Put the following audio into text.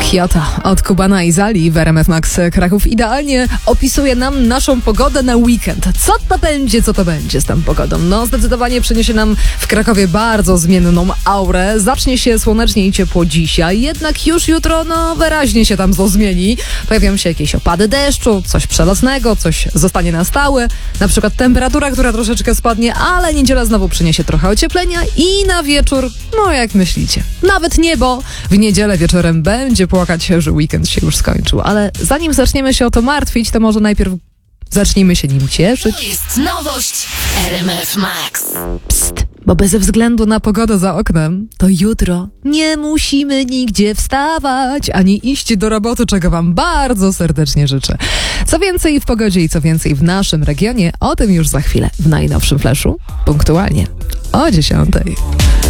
Fiata od Kubana i Zali w RMF Max Kraków idealnie opisuje nam naszą pogodę na weekend. Co to będzie z tą pogodą? No, zdecydowanie przyniesie nam w Krakowie bardzo zmienną aurę. Zacznie się słonecznie i ciepło dzisiaj, jednak już jutro, wyraźnie się tam zmieni. Pojawią się jakieś opady deszczu, coś przelotnego, coś zostanie na stałe. Na przykład temperatura, która troszeczkę spadnie, ale niedziela znowu przyniesie trochę ocieplenia i na wieczór, jak myślicie, nawet niebo w niedzielę wieczorem będzie płakać, że weekend się już skończył. Ale zanim zaczniemy się o to martwić, to może najpierw zacznijmy się nim cieszyć. To jest nowość RMF Max. Psst, bo bez względu na pogodę za oknem, to jutro nie musimy nigdzie wstawać, ani iść do roboty, czego wam bardzo serdecznie życzę. Co więcej w pogodzie i co więcej w naszym regionie, o tym już za chwilę w najnowszym flashu, punktualnie o 10:00.